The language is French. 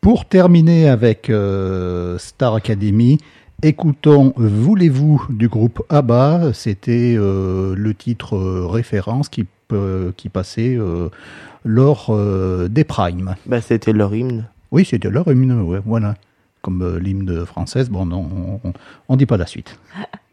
Pour terminer avec Star Academy, écoutons Voulez-vous du groupe ABBA. C'était le titre référence qui passait lors des primes. C'était leur hymne. Oui, c'était leur hymne, ouais, voilà. Comme l'hymne française, bon, non, on dit pas la suite.